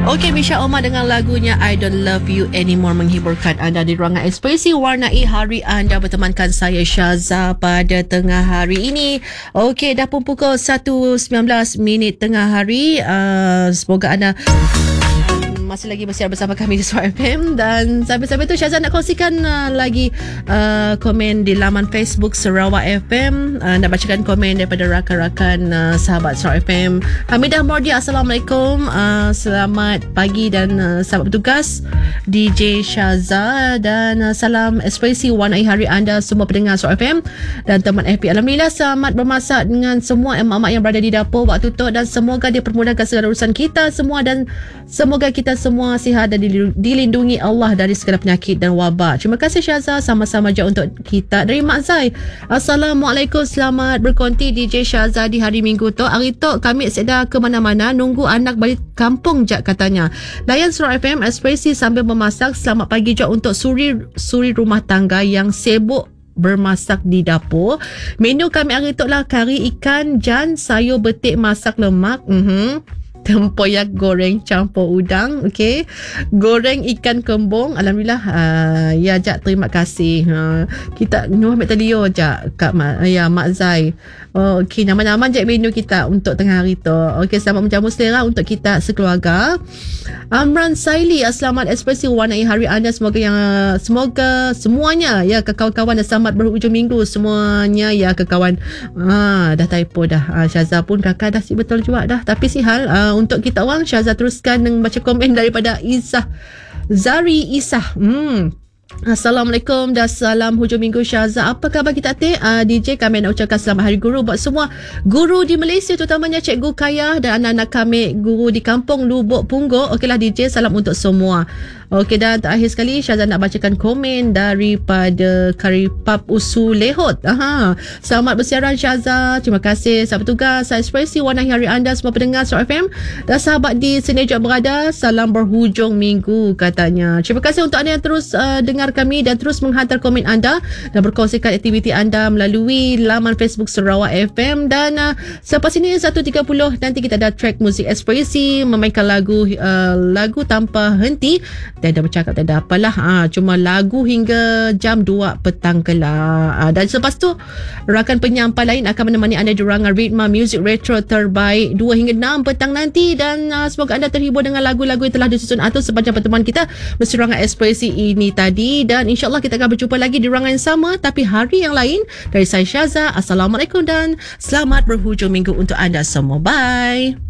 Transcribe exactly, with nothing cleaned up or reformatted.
Okey, Misha Omar dengan lagunya I Don't Love You Anymore menghiburkan anda di ruangan ekspresi. Warnai hari anda bertemankan saya Syaza pada tengah hari ini. Okey, dah pun pukul satu sembilan belas minit tengah hari. Uh, semoga anda masih lagi bersiar bersama kami di Suara F M. Dan sampai-sampai tu Syazan nak kongsikan uh, lagi uh, komen di laman Facebook Sarawak F M. uh, Nak bacakan komen daripada rakan-rakan uh, sahabat Suara F M. Hamidah Mordia, Assalamualaikum, uh, selamat pagi dan uh, selamat bertugas D J Syaza. Dan uh, salam ekspresi warnai hari anda semua pendengar Suara F M dan teman F P. Alhamdulillah selamat bermasak dengan semua emak-emak yang berada di dapur waktu tu, dan semoga dia permudahkan segala urusan kita semua, dan semoga kita semua sihat dan dilindungi Allah dari segala penyakit dan wabak. Terima kasih Syaza, sama-sama je untuk kita. Dari Mak Zai, Assalamualaikum, selamat berkonti D J Syaza di hari Minggu tu. Hari tu kami sedar ke mana-mana nunggu anak balik kampung je katanya. Layan Suara F M ekspresi sambil memasak. Selamat pagi je untuk suri suri rumah tangga yang sibuk bermasak di dapur. Menu kami hari tu lah kari ikan jan, sayur betik masak lemak, mhm, tempoyak goreng campur udang, okey, goreng ikan kembung. Alhamdulillah. Uh, ya Jak, terima kasih. Uh, kita Nuh ambil telio Jak Kak Ma, ya Mak Zai. Oh, okey, nama-nama je menu kita untuk tengah hari tu. Okey, selamat menjamu selera untuk kita sekeluarga. Amran Saili, selamat ekspresi warnai hari anda. Semoga yang semoga semuanya ya ke kawan-kawan dan selamat berhujung minggu semuanya ya ke kawan. Ah, dah typo dah. Ah, Syaza pun kakak dah si betul juga dah. Tapi si hal uh, untuk kita orang, Syaza teruskan dengan baca komen daripada Isah Zari Isah. Hmm. Assalamualaikum dan salam hujung minggu Syaza. Apa khabar kita Atik? Uh, D J kami nak ucapkan selamat hari guru buat semua guru di Malaysia, terutamanya Cikgu Kayah dan anak-anak kami guru di kampung Lubuk Punggol. Okeylah D J, salam untuk semua. Okey, dan terakhir sekali Syaza nak bacakan komen daripada Karipap Usu Lehot. Aha. Selamat bersiaran Syaza. Terima kasih. Selamat bertugas. Saya ekspresi warnai hari anda semua pendengar Suara F M dan sahabat di sini juga berada. Salam berhujung minggu katanya. Terima kasih untuk anda yang terus uh, dengar kami dan terus menghantar komen anda dan berkongsikan aktiviti anda melalui laman Facebook Sarawak F M. Dan uh, selepas ini satu tiga puluh nanti kita ada track muzik ekspresi memainkan lagu uh, lagu tanpa henti. Dan dah bercakap tak ada apalah, ha, cuma lagu hingga jam dua petang kelak. Ha, dan selepas tu rakan penyampai lain akan menemani anda di ruangan Ritma Music Retro terbaik dua hingga enam petang nanti. Dan uh, semoga anda terhibur dengan lagu-lagu yang telah disusun atur sepanjang pertemuan kita mesti ruangan ekspresi ini tadi. Dan insyaAllah kita akan berjumpa lagi di ruangan yang sama tapi hari yang lain. Dari saya Syaza, Assalamualaikum dan selamat berhujung minggu untuk anda semua. Bye.